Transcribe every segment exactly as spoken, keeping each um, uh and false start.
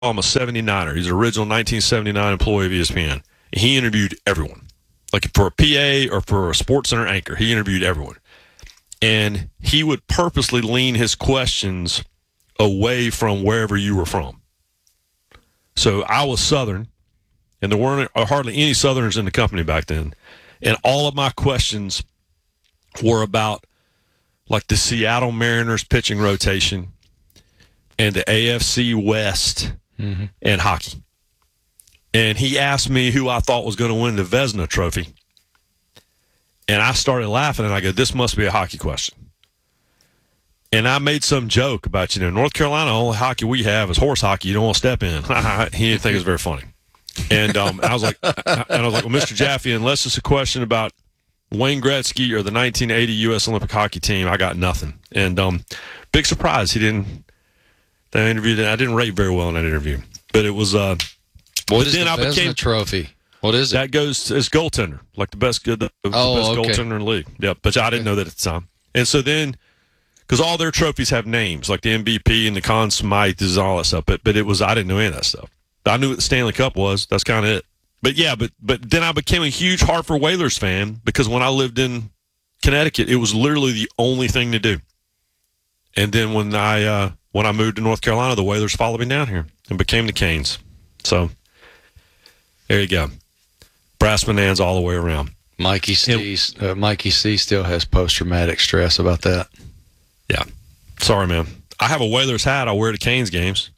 I'm a seventy-niner. He's an original nineteen seventy-nine employee of E S P N. He interviewed everyone. Like for a P A or for a Sports Center anchor, he interviewed everyone. And he would purposely lean his questions away from wherever you were from. So I was Southern, and there weren't hardly any Southerners in the company back then. And all of my questions were about like the Seattle Mariners pitching rotation and the A F C West mm-hmm. and hockey. And he asked me who I thought was going to win the Vezina Trophy. And I started laughing, and I go, this must be a hockey question. And I made some joke about, you know, North Carolina, the only hockey we have is horse hockey. You don't want to step in. He didn't think it was very funny. And um, I was like, and I was like, well, Mister Jaffe, unless it's a question about Wayne Gretzky or the nineteen eighty U S Olympic hockey team, I got nothing. And um, big surprise, he didn't. That interview, I didn't rate very well in that interview, but it was. Uh, what is the Vezina Trophy? What is it? That goes as goaltender, like the best good, the, oh, the best okay. goaltender in the league. Yep, but I didn't know that at the time. And so then, because all their trophies have names, like the M V P and the Conn Smythe and all that stuff. But but it was I didn't know any of that stuff. I knew what the Stanley Cup was. That's kind of it. But yeah, but but then I became a huge Hartford Whalers fan because when I lived in Connecticut, it was literally the only thing to do. And then when I uh, when I moved to North Carolina, the Whalers followed me down here and became the Canes. So there you go, brass bonanza all the way around. Mikey C, uh, Mikey C still has post traumatic stress about that. Yeah, sorry, man. I have a Whalers hat. I wear to Canes games.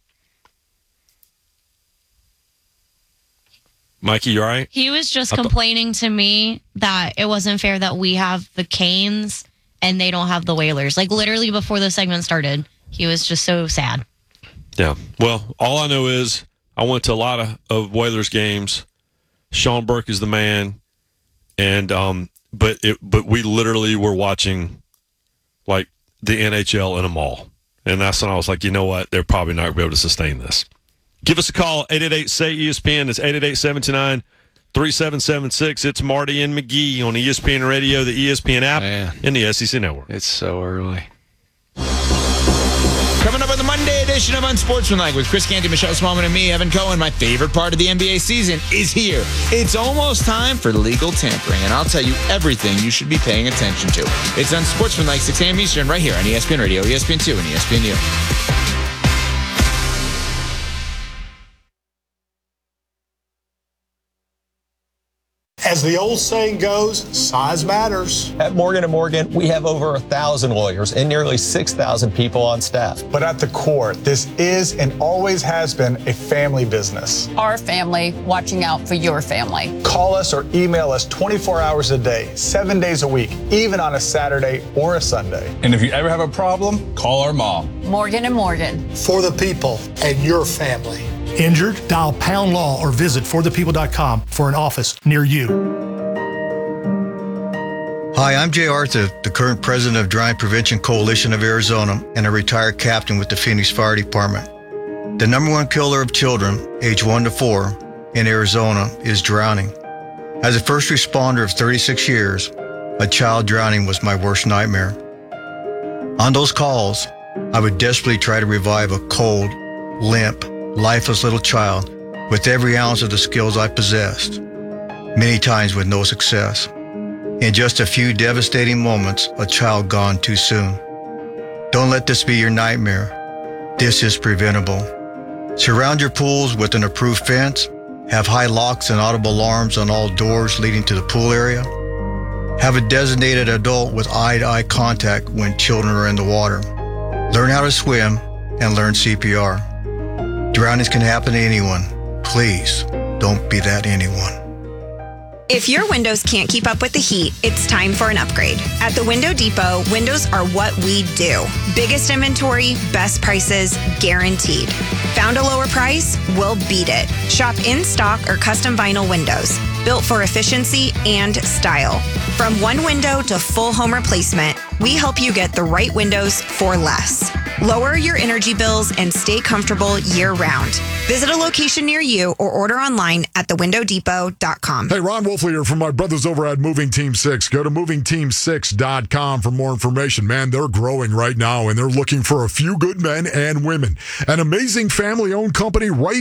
Mikey, you all right? He was just th- complaining to me that it wasn't fair that we have the Canes and they don't have the Whalers. Like, literally before the segment started, he was just so sad. Yeah. Well, all I know is I went to a lot of, of Whalers games. Sean Burke is the man. And, um, but it, but we literally were watching, like, the N H L in a mall. And that's when I was like, you know what? They're probably not going to be able to sustain this. Give us a call, eight eight eight, S A Y, E S P N. It's eight eight eight, seven two nine, three seven seven six. It's Marty and McGee on E S P N Radio, the E S P N app, Man, and the S E C Network. It's so early. Coming up on the Monday edition of Unsportsmanlike with Chris Canty, Michelle Smallman, and me, Evan Cohen. My favorite part of the N B A season is here. It's almost time for legal tampering, and I'll tell you everything you should be paying attention to. It's Unsportsmanlike, six a.m. Eastern, right here on E S P N Radio, E S P N two, and E S P N U. As the old saying goes, size matters. At Morgan and Morgan, we have over a thousand lawyers and nearly six thousand people on staff. But at the core, this is and always has been a family business. Our family watching out for your family. Call us or email us twenty-four hours a day, seven days a week, even on a Saturday or a Sunday. And if you ever have a problem, call our mom. Morgan and Morgan. For the people and your family. Injured? Dial Pound Law or visit for the people dot com for an office near you. Hi, I'm Jay Arthur, the current president of Drowning Prevention Coalition of Arizona and a retired captain with the Phoenix Fire Department. The number one killer of children, age one to four, in Arizona is drowning. As a first responder of thirty-six years, a child drowning was my worst nightmare. On those calls, I would desperately try to revive a cold, limp, lifeless little child with every ounce of the skills I possessed, many times with no success. In just a few devastating moments, a child gone too soon. Don't let this be your nightmare. This is preventable. Surround your pools with an approved fence. Have high locks and audible alarms on all doors leading to the pool area. Have a designated adult with eye-to-eye contact when children are in the water. Learn how to swim and learn C P R. Drownings can happen to anyone. Please, don't be that anyone. If your windows can't keep up with the heat, it's time for an upgrade. At the Window Depot, windows are what we do. Biggest inventory, best prices, guaranteed. Found a lower price? We'll beat it. Shop in stock or custom vinyl windows, built for efficiency and style. From one window to full home replacement, we help you get the right windows for less. Lower your energy bills and stay comfortable year-round. Visit a location near you or order online at the window depot dot com. Hey, Ron Wolfley here from my brothers over at Moving Team six. Go to moving team six dot com for more information. Man, they're growing right now, and they're looking for a few good men and women. An amazing family-owned company right